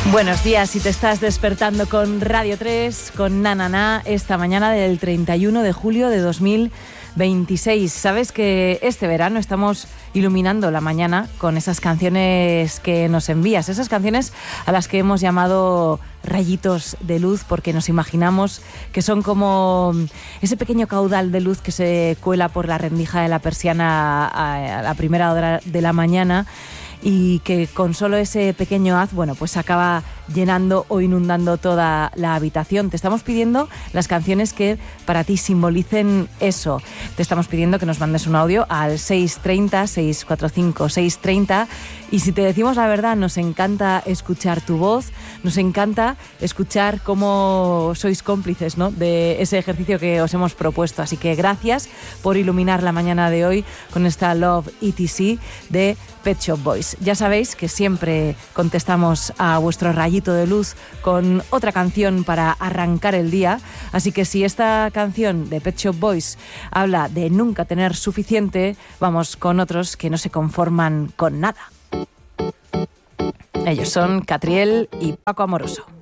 Buenos días, si te estás despertando con Radio 3, con Na Na Na, esta mañana del 31 de julio de 2026. Sabes que este verano estamos iluminando la mañana con esas canciones que nos envías, esas canciones a las que hemos llamado rayitos de luz, porque nos imaginamos que son como ese pequeño caudal de luz que se cuela por la rendija de la persiana a la primera hora de la mañana, y que con solo ese pequeño haz, bueno, pues acaba llenando o inundando toda la habitación. Te estamos pidiendo las canciones que para ti simbolicen eso. Te estamos pidiendo que nos mandes un audio al 630-645-630, y si te decimos la verdad, nos encanta escuchar tu voz, nos encanta escuchar cómo sois cómplices, ¿no?, de ese ejercicio que os hemos propuesto. Así que gracias por iluminar la mañana de hoy con esta Love ETC de Pet Shop Boys. Ya sabéis que siempre contestamos a vuestro rayito de luz con otra canción para arrancar el día, así que si esta canción de Pet Shop Boys habla de nunca tener suficiente, vamos con otros que no se conforman con nada. Ellos son Catriel y Paco Amoroso.